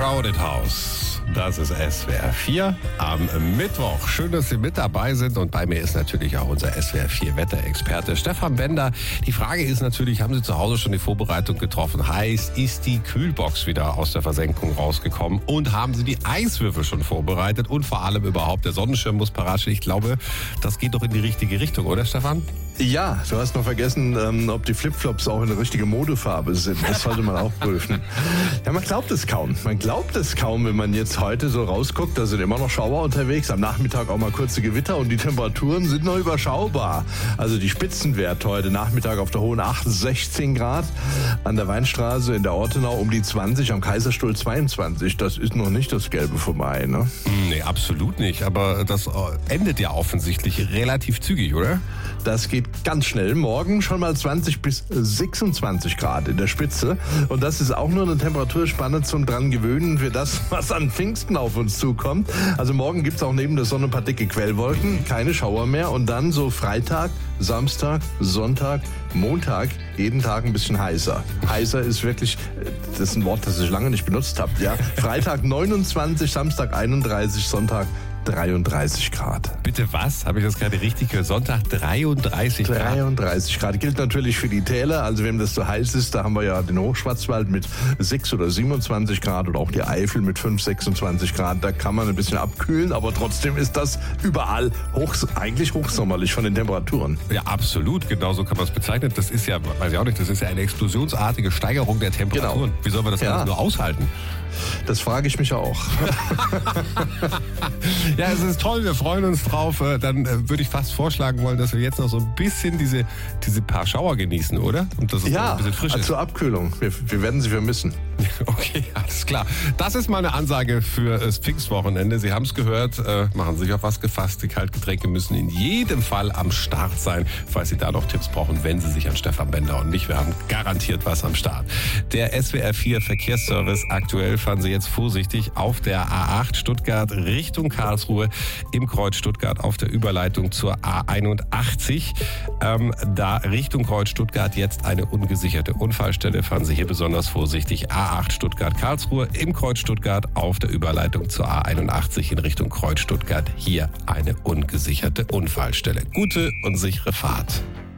Crowded House. Das ist SWR 4 am Mittwoch. Schön, dass Sie mit dabei sind. Und bei mir ist natürlich auch unser SWR 4 Wetterexperte Stefan Bender. Die Frage ist natürlich, haben Sie zu Hause schon die Vorbereitung getroffen? Heißt, ist die Kühlbox wieder aus der Versenkung rausgekommen? Und haben Sie die Eiswürfel schon vorbereitet? Und vor allem überhaupt, der Sonnenschirm muss parat stehen. Ich glaube, das geht doch in die richtige Richtung, oder Stefan? Ja, du hast noch vergessen, ob die Flipflops auch eine richtige Modefarbe sind. Das sollte man auch prüfen. Ja, man glaubt es kaum. Man glaubt es kaum, wenn man jetzt heute so rausguckt. Da sind immer noch Schauer unterwegs. Am Nachmittag auch mal kurze Gewitter und die Temperaturen sind noch überschaubar. Also die Spitzenwerte heute Nachmittag auf der Hohen Acht 16 Grad. An der Weinstraße in der Ortenau um die 20, am Kaiserstuhl 22. Das ist noch nicht das Gelbe vorbei, ne? Nee, absolut nicht. Aber das endet ja offensichtlich relativ zügig, oder? Das geht ganz schnell. Morgen schon mal 20 bis 26 Grad in der Spitze. Und das ist auch nur eine Temperaturspanne zum dran gewöhnen für das, was an Pfingsten auf uns zukommt. Also morgen gibt's auch neben der Sonne ein paar dicke Quellwolken, keine Schauer mehr. Und dann so Freitag, Samstag, Sonntag, Montag, jeden Tag ein bisschen heißer. Heißer ist wirklich, das ist ein Wort, das ich lange nicht benutzt habe. Ja? Freitag 29, Samstag 31, Sonntag 33 Grad. Bitte was? Habe ich das gerade richtig gehört? Sonntag 33 Grad? 33 Grad. Gilt natürlich für die Täler. Also wenn das so heiß ist, da haben wir ja den Hochschwarzwald mit 6 oder 27 Grad oder auch die Eifel mit 5, 26 Grad. Da kann man ein bisschen abkühlen, aber trotzdem ist das überall eigentlich hochsommerlich von den Temperaturen. Ja, absolut. Genauso kann man es bezeichnen. Das ist ja, weiß ich auch nicht, das ist ja eine explosionsartige Steigerung der Temperaturen. Genau. Wie sollen wir das alles nur aushalten? Das frage ich mich auch. Ja, es ist toll, wir freuen uns drauf. Dann würde ich fast vorschlagen wollen, dass wir jetzt noch so ein bisschen diese paar Schauer genießen, oder? Und dass es noch ein bisschen frisch ist. Zur Abkühlung. Wir werden sie vermissen. Okay, alles klar. Das ist mal eine Ansage für das Pfingstwochenende. Sie haben es gehört, machen Sie sich auf was gefasst. Die Kaltgetränke müssen in jedem Fall am Start sein, falls Sie da noch Tipps brauchen, wenden Sie sich an Stefan Bender und mich. Wir haben garantiert was am Start. Der SWR 4 Verkehrsservice aktuell fahren Sie jetzt vorsichtig auf der A8 Stuttgart Richtung Karlsruhe im Kreuz Stuttgart auf der Überleitung zur A81. Da Richtung Kreuz Stuttgart jetzt eine ungesicherte Unfallstelle. Fahren Sie hier besonders vorsichtig. A8 Stuttgart-Karlsruhe im Kreuz Stuttgart auf der Überleitung zur A81 in Richtung Kreuz Stuttgart. Hier eine ungesicherte Unfallstelle. Gute und sichere Fahrt.